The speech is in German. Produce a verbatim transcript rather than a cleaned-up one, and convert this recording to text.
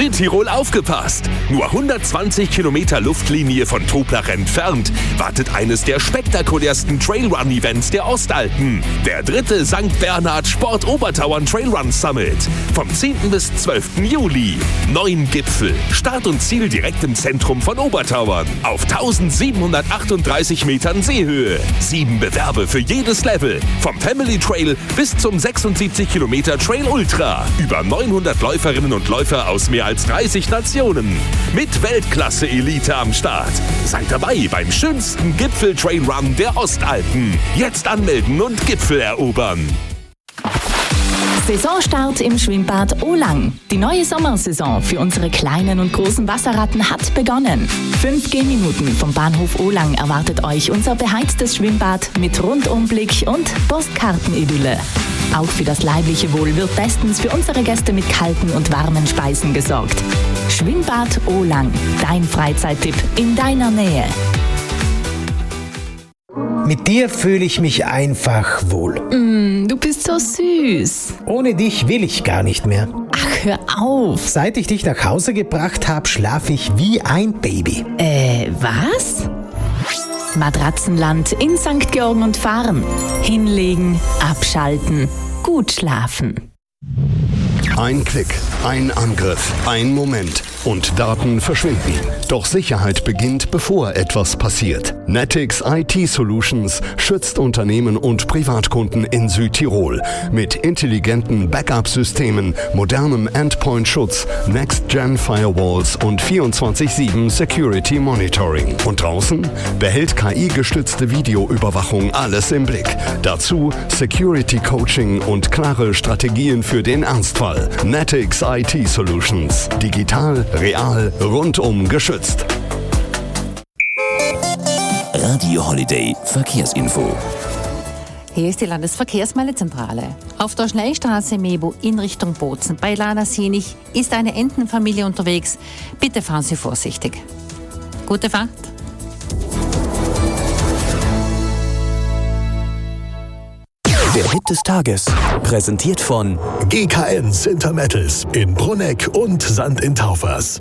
Südtirol aufgepasst! Nur hundertzwanzig Kilometer Luftlinie von Toblach entfernt wartet eines der spektakulärsten Trailrun-Events der Ostalpen. Der dritte Sankt Bernhard Sport Obertauern Trailrun Summit. Vom zehnten bis zwölften Juli. Neun Gipfel. Start und Ziel direkt im Zentrum von Obertauern. Auf tausendsiebenhundertachtunddreißig Metern Seehöhe. Sieben Bewerbe für jedes Level. Vom Family Trail bis zum sechsundsiebzig Kilometer Trail Ultra. Über neunhundert Läuferinnen und Läufer aus mehr als dreißig Nationen. Mit Weltklasse-Elite am Start. Seid dabei beim schönsten Gipfel-Trailrun der Ostalpen. Jetzt anmelden und Gipfel erobern. Saisonstart im Schwimmbad Olang. Die neue Sommersaison für unsere kleinen und großen Wasserratten hat begonnen. Fünf Gehminuten vom Bahnhof Olang erwartet euch unser beheiztes Schwimmbad mit Rundumblick und Postkartenidylle. Auch für das leibliche Wohl wird bestens für unsere Gäste mit kalten und warmen Speisen gesorgt. Schwimmbad Olang, dein Freizeittipp in deiner Nähe. Mit dir fühle ich mich einfach wohl. Mm, du bist so süß. Ohne dich will ich gar nicht mehr. Ach, hör auf. Seit ich dich nach Hause gebracht habe, schlafe ich wie ein Baby. Äh, was? Matratzenland in Sankt Georgen und Farn. Hinlegen, abschalten, gut schlafen. Ein Klick, ein Angriff, ein Moment und Daten verschwinden. Doch Sicherheit beginnt, bevor etwas passiert. Netix I T Solutions schützt Unternehmen und Privatkunden in Südtirol mit intelligenten Backup-Systemen, modernem Endpoint-Schutz, Next-Gen-Firewalls und vierundzwanzig sieben Security Monitoring. Und draußen behält K I-gestützte Videoüberwachung alles im Blick. Dazu Security-Coaching und klare Strategien für den Ernstfall. Netix I T Solutions. Digital, real, rundum geschützt. Radio Holiday Verkehrsinfo. Hier ist die Landesverkehrsmeldezentrale. Auf der Schnellstraße Mebo in Richtung Bozen bei Lana-Sinich ist eine Entenfamilie unterwegs. Bitte fahren Sie vorsichtig. Gute Fahrt. Der Hit des Tages, präsentiert von G K N Sintermettels in Brunneck und Sand in Taufers.